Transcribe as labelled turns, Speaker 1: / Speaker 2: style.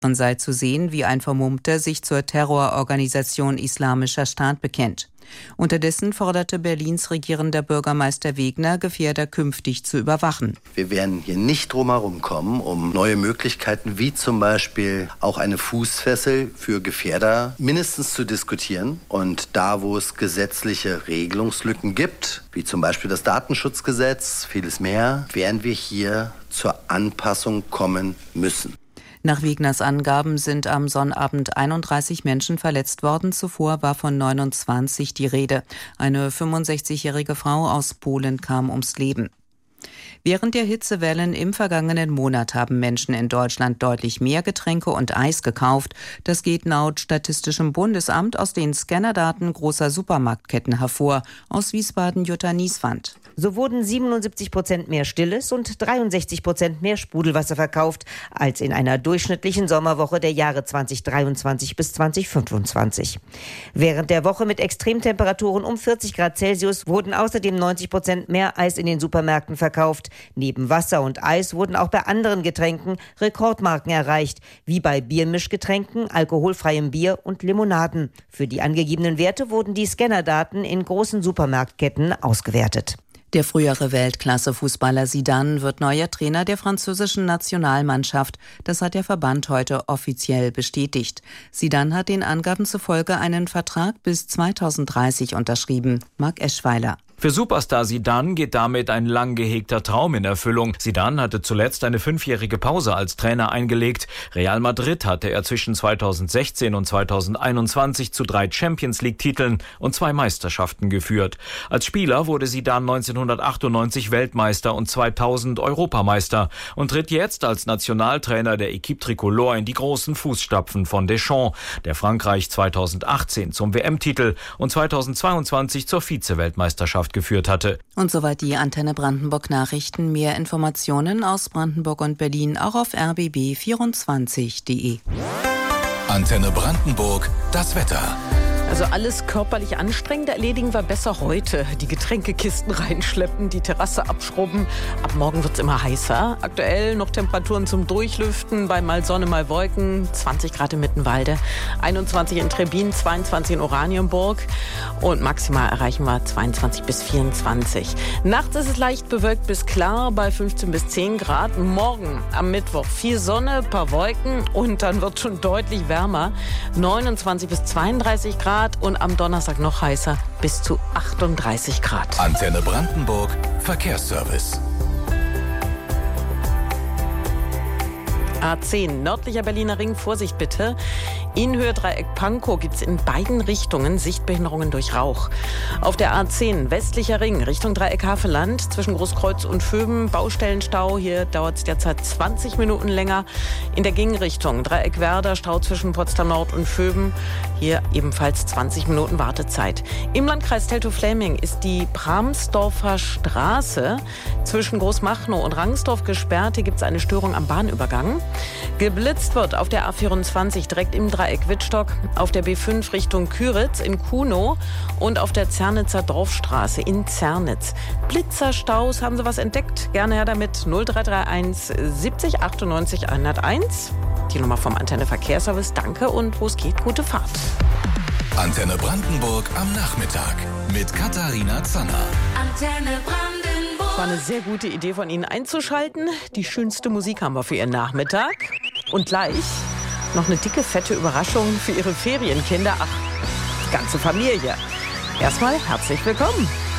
Speaker 1: sei zu sehen, wie ein Vermummter sich zur Terrororganisation Islamischer Staat bekennt. Unterdessen forderte Berlins regierender Bürgermeister Wegner, Gefährder künftig zu überwachen.
Speaker 2: Wir werden hier nicht drumherum kommen, um neue Möglichkeiten wie zum Beispiel auch eine Fußfessel für Gefährder mindestens zu diskutieren. Und da, wo es gesetzliche Regelungslücken gibt, wie zum Beispiel das Datenschutzgesetz, vieles mehr, werden wir hier zur Anpassung kommen müssen.
Speaker 1: Nach Wegners Angaben sind am Sonnabend 31 Menschen verletzt worden. Zuvor war von 29 die Rede. Eine 65-jährige Frau aus Polen kam ums Leben. Während der Hitzewellen im vergangenen Monat haben Menschen in Deutschland deutlich mehr Getränke und Eis gekauft. Das geht laut Statistischem Bundesamt aus den Scannerdaten großer Supermarktketten hervor. Aus Wiesbaden Jutta Nieswand.
Speaker 3: So wurden 77% mehr Stilles und 63% mehr Sprudelwasser verkauft als in einer durchschnittlichen Sommerwoche der Jahre 2023 bis 2025. Während der Woche mit Extremtemperaturen um 40 Grad Celsius wurden außerdem 90% mehr Eis in den Supermärkten verkauft. Neben Wasser und Eis wurden auch bei anderen Getränken Rekordmarken erreicht, wie bei Biermischgetränken, alkoholfreiem Bier und Limonaden. Für die angegebenen Werte wurden die Scannerdaten in großen Supermarktketten ausgewertet.
Speaker 1: Der frühere Weltklasse-Fußballer Zidane wird neuer Trainer der französischen Nationalmannschaft. Das hat der Verband heute offiziell bestätigt. Zidane hat den Angaben zufolge einen Vertrag bis 2030 unterschrieben. Marc Eschweiler.
Speaker 4: Für Superstar Zidane geht damit ein lang gehegter Traum in Erfüllung. Zidane hatte zuletzt eine 5-jährige Pause als Trainer eingelegt. Real Madrid hatte er zwischen 2016 und 2021 zu 3 Champions-League-Titeln und 2 Meisterschaften geführt. Als Spieler wurde Zidane 1998 Weltmeister und 2000 Europameister und tritt jetzt als Nationaltrainer der Équipe Tricolore in die großen Fußstapfen von Deschamps, der Frankreich 2018 zum WM-Titel und 2022 zur Vize-Weltmeisterschaft geführt hatte.
Speaker 1: Und soweit die Antenne Brandenburg Nachrichten. Mehr Informationen aus Brandenburg und Berlin auch auf rbb24.de.
Speaker 5: Antenne Brandenburg, das Wetter.
Speaker 6: Also alles körperlich anstrengend erledigen wir besser heute. Die Getränkekisten reinschleppen, die Terrasse abschrubben. Ab morgen wird es immer heißer. Aktuell noch Temperaturen zum Durchlüften bei mal Sonne, mal Wolken. 20 Grad in Mittenwalde, 21 in Trebin, 22 in Oranienburg. Und maximal erreichen wir 22 bis 24. Nachts ist es leicht bewölkt bis klar bei 15 bis 10 Grad. Morgen am Mittwoch viel Sonne, paar Wolken und dann wird schon deutlich wärmer. 29 bis 32 Grad. Und am Donnerstag noch heißer, bis zu 38 Grad.
Speaker 5: Antenne Brandenburg, Verkehrsservice.
Speaker 6: A10, nördlicher Berliner Ring, Vorsicht bitte. In Höhe Dreieck Pankow gibt es in beiden Richtungen Sichtbehinderungen durch Rauch. Auf der A10, westlicher Ring, Richtung Dreieck Havelland, zwischen Großkreuz und Vöben, Baustellenstau. Hier dauert es derzeit 20 Minuten länger. In der Gegenrichtung, Dreieck Werder, Stau zwischen Potsdam Nord und Vöben. Hier ebenfalls 20 Minuten Wartezeit. Im Landkreis Teltow-Fläming ist die Bramsdorfer Straße zwischen Großmachnow und Rangsdorf gesperrt. Hier gibt es eine Störung am Bahnübergang. Geblitzt wird auf der A24 direkt im Dreieck Wittstock, auf der B5 Richtung Küritz in Kuhnow und auf der Zernitzer Dorfstraße in Zernitz. Blitzerstaus, haben Sie was entdeckt? Gerne her damit 0331 70 98 101. Die Nummer vom Antenne Verkehrsservice. Danke und wo es geht, gute Fahrt.
Speaker 5: Antenne Brandenburg am Nachmittag mit Katharina Zanner.
Speaker 6: Antenne Brandenburg. War eine sehr gute Idee von Ihnen einzuschalten. Die schönste Musik haben wir für Ihren Nachmittag. Und gleich noch eine dicke, fette Überraschung für Ihre Ferienkinder. Ach, die ganze Familie. Erstmal herzlich willkommen.